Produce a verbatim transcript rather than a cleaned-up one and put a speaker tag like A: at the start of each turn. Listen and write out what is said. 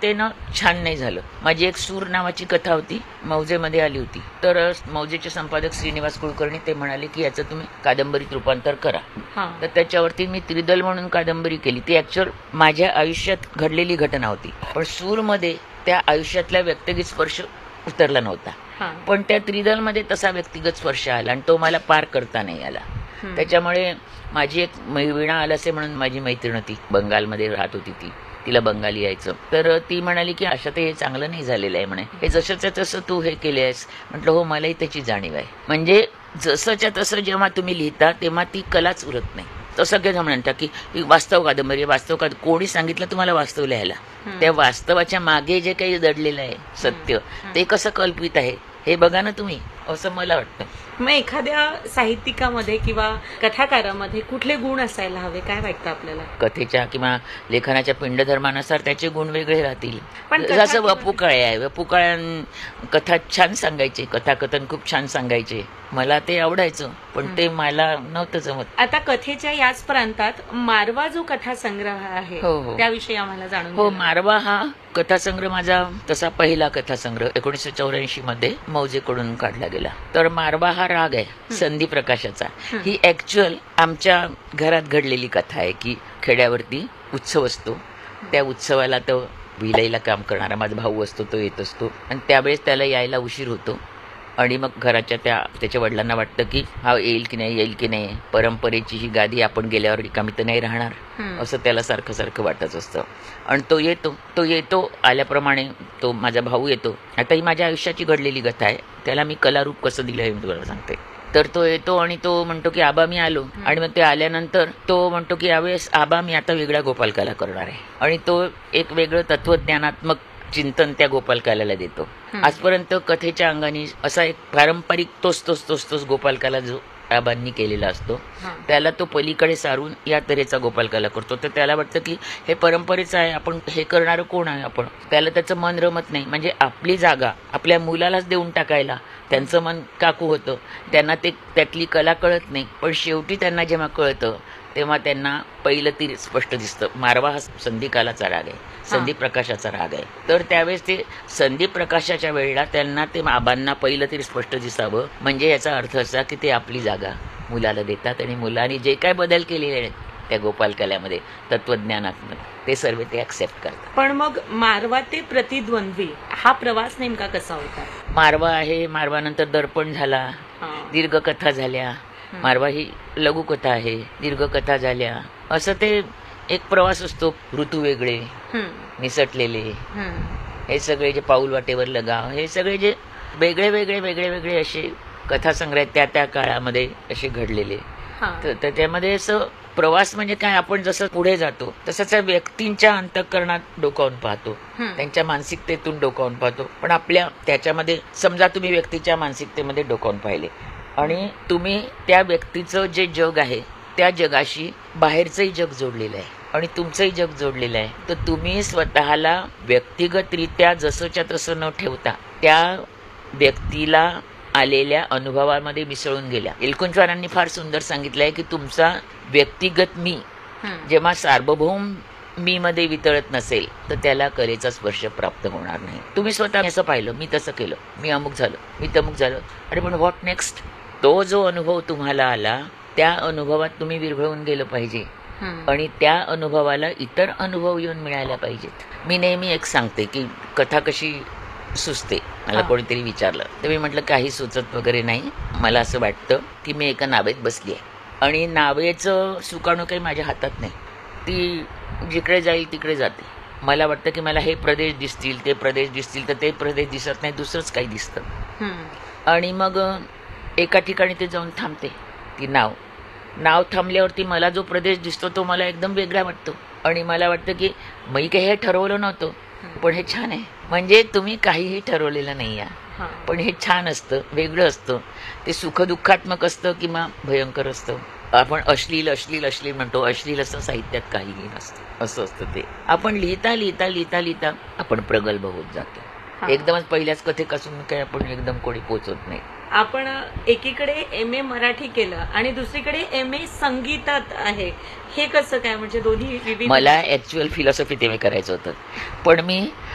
A: ते ना छान नाही झालं. माझी एक सूर नावाची कथा होती, मौजेमध्ये आली होती. तर मौजेचे संपादक श्रीनिवास कुलकर्णी ते म्हणाले की याचं तुम्ही कादंबरीत रूपांतर करा. तर त्याच्यावरती मी त्रिदल म्हणून कादंबरी केली. ती ऍक्च्युअल माझ्या आयुष्यात घडलेली घटना होती, पण सूरमध्ये त्या आयुष्यातल्या व्यक्तिगत स्पर्श उतरला नव्हता. पण त्या त्रिदलमध्ये तसा व्यक्तिगत स्पर्श आला आणि तो मला पार करता नाही आला. त्याच्यामुळे माझी एक वीणा आलसे म्हणून माझी मैत्रीण होती, बंगालमध्ये राहत होती, ती तिला बंगाली यायचं. तर ती म्हणाली की अशा ते हे चांगलं नाही झालेलं आहे म्हणे, हे जसंच्या तसं तू हे केले आहेस. म्हटलं हो, मलाही त्याची जाणीव आहे. म्हणजे जसंच्या तसं जेव्हा तुम्ही लिहिता तेव्हा ती कलाच उरत नाही. तसं काही म्हणता की वास्तव कादंबरी, वास्तव काद कोणी सांगितलं तुम्हाला वास्तव लिहायला? त्या वास्तवाच्या मागे जे काही दडलेलं आहे सत्य, ते कसं कल्पित आहे हे बघा ना तुम्ही, असं मला वाटतं.
B: मग एखाद्या साहित्यिकामध्ये किंवा कथाकारामध्ये कुठले गुण असायला हवे, काय वाटतं आपल्याला?
A: कथेच्या किंवा लेखनाच्या पिंडधर्मानुसार त्याचे गुण वेगळे राहतील. जसं वपू काळे आहे, वपू काळे कथा छान सांगायचे, कथाकथन खूप छान सांगायचे, मला ते आवडायचं, पण ते मला नव्हतं जमत.
B: आता कथेच्या याच प्रांतात मारवा जो कथासंग्रह आहे,
A: हो हो
B: त्याविषयी आम्हाला जाणून
A: हो मारवा हा कथासंग्रह माझा तसा पहिला कथासंग्रह एकोणीसशे चौऱ्याऐंशी मध्ये मौजेकडून काढला गेला. तर मारवा हा राग आहे संधी प्रकाशाचा. ही ऍक्च्युअल आमच्या घरात घडलेली कथा आहे की खेड्यावरती उत्सव असतो, त्या उत्सवाला तो विलाईला काम करणारा माझा भाऊ असतो, तो येत असतो आणि त्यावेळेस त्याला यायला उशीर होतो आणि मग घराच्या त्या त्याच्या वडिलांना वाटतं की हा येईल की नाही येईल की नाही, परंपरेची ही गादी आपण गेल्यावर रिकामी तर नाही राहणार, असं त्याला सारखं सारखं वाटत असतं. आणि तो येतो तो येतो आल्याप्रमाणे तो माझा भाऊ येतो. आता ही माझ्या आयुष्याची घडलेली कथा आहे, त्याला मी कलारूप कसं दिलं हे मी तुम्हाला सांगते. तर तो येतो आणि तो म्हणतो की आबा मी आलो, आणि मग ते आल्यानंतर तो म्हणतो की यावेळेस आबा मी आता वेगळ्या गोपालकाला करणार आहे, आणि तो एक वेगळं तत्वज्ञानात्मक चिंतन त्या गोपालकाला देतो. आजपर्यंत कथेच्या अंगाने असा एक पारंपरिक तोच तोच तोच तोच गोपालकाला जो आबांनी केलेला असतो, त्याला तो पलीकडे सारून या तऱ्हेचा गोपालकाला करतो. तर त्याला वाटतं की हे परंपरेचं आहे, आपण हे करणारं कोण आहे आपण, त्याला त्याचं मन रमत नाही. म्हणजे आपली जागा आपल्या मुलालाच देऊन टाकायला त्यांचं मन काकू होतं. त्यांना ते त्यातली कला कळत नाही, पण शेवटी त्यांना जेव्हा कळतं तेव्हा त्यांना पहिलं ती स्पष्ट दिसतं. मारवा हा संधी कालाचा राग आहे, संधी प्रकाशाचा राग आहे. तर त्यावेळेस ते संधी प्रकाशाच्या वेळेला त्यांना ते आबांना पहिलं तरी स्पष्ट दिसावं, म्हणजे याचा अर्थ असा की ते आपली जागा मुलाला देतात आणि मुलांनी जे काय बदल केलेले आहेत त्या गोपालकल्यामध्ये तत्वज्ञानात्मक, ते सर्व ते ऍक्सेप्ट करतात.
B: पण मग मारवा ते प्रतिद्वंद्वी हा प्रवास नेमका कसा होता?
A: मारवा आहे, मारवानंतर दर्पण झाला, दीर्घ कथा झाल्या. मारवा ही लघुकथा आहे, दीर्घ कथा झाल्या, असं ते एक प्रवास असतो. ऋतू वेगळे निसटलेले, हे सगळे जे पाऊल वाटेवर लगाव, हे सगळे जे वेगळे वेगळे वेगळे वेगळे असे कथासंग्रह त्या त्या काळामध्ये असे घडलेले. तर त्याच्यामध्ये असं प्रवास म्हणजे काय, आपण जसं पुढे जातो तसंच व्यक्तींच्या अंतःकरणात डोकावून पाहतो, त्यांच्या मानसिकतेतून डोकावून पाहतो. पण आपल्या त्याच्यामध्ये समजा तुम्ही व्यक्तीच्या मानसिकतेमध्ये डोकावून पाहिले आणि तुम्ही त्या व्यक्तीचं जे जग आहे त्या जगाशी बाहेरचंही जग जोडलेलं आहे आणि तुमचंही जग जोडलेलं आहे. तर तुम्ही स्वतःला व्यक्तिगतरित्या जसंच्या तसं न ठेवता त्या व्यक्तीला आलेल्या अनुभवामध्ये मिसळून गेल्या. एलकुंचवारांनी फार सुंदर सांगितलं आहे की तुमचा व्यक्तिगत मी जेव्हा सार्वभौम मी मध्ये वितळत नसेल तर त्याला कलेचा स्पर्श प्राप्त होणार नाही. तुम्ही स्वतः असं पाहिलं, मी तसं केलं, मी अमुक झालं, मी तमुक झालं, अरे पण व्हॉट नेक्स्ट? तो जो अनुभव तुम्हाला आला त्या अनुभवात तुम्ही विरघळून गेलं पाहिजे आणि त्या अनुभवाला इतर अनुभव येऊन मिळायला पाहिजेत. मी नेहमी एक सांगते की कथा कशी सुचते. मला कोणीतरी विचारलं तर मी म्हटलं काही सुचत वगैरे नाही. मला असं वाटतं की मी एका नावेत बसली आहे आणि नावेचं सुकाणं काही माझ्या हातात नाही, ती जिकडे जाईल तिकडे जाते. मला वाटतं की मला हे प्रदेश दिसतील, ते प्रदेश दिसतील, तर ते प्रदेश दिसत नाही, दुसरंच काही दिसतं. आणि मग एका ठिकाणी ते जाऊन थांबते ती नाव. नाव थांबल्यावरती मला जो प्रदेश दिसतो तो मला एकदम वेगळा वाटतो आणि मला वाटतं की मी काही हे ठरवलं नव्हतं, पण हे छान आहे. म्हणजे तुम्ही काहीही ठरवलेलं नाही आहे, पण हे छान असतं, वेगळं असतं. ते सुखदुःखात्मक असतं किंवा भयंकर असतं. आपण अश्लील अश्लील अश्लील म्हणतो, अश्लील असं साहित्यात काहीही नसतं, असं असतं ते. आपण लिहिता लिहिता लिहिता लिहिता आपण प्रगल्भ होत जातो. एकदमच पहिल्याच कथेपासून काही आपण एकदम कोणी पोचत नाही.
B: आपण एकीकडे एम ए मराठी केलं आणि दुसरीकडे एम ए संगीतात आहे, हे कसं काय? म्हणजे दोन्ही विविध.
A: मला ऍक्च्युअल फिलॉसॉफी ते करायचं होतं, पण मी